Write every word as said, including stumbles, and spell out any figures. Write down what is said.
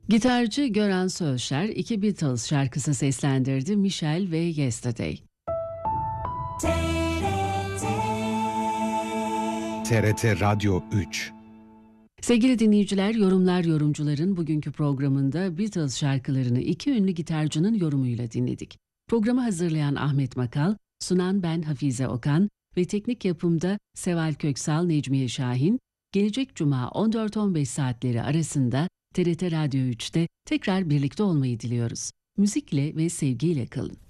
Gitarcı Göran Sözşer iki Beatles şarkısı seslendirdi, Michelle ve Yesterday. T R T Radyo üç. Sevgili dinleyiciler, Yorumlar Yorumcuların bugünkü programında Beatles şarkılarını iki ünlü gitarcının yorumuyla dinledik. Programı hazırlayan Ahmet Makal, sunan ben Hafize Okan ve teknik yapımda Seval Köksal, Necmiye Şahin. Gelecek Cuma on dört on beş saatleri arasında T R T Radyo üçte tekrar birlikte olmayı diliyoruz. Müzikle ve sevgiyle kalın.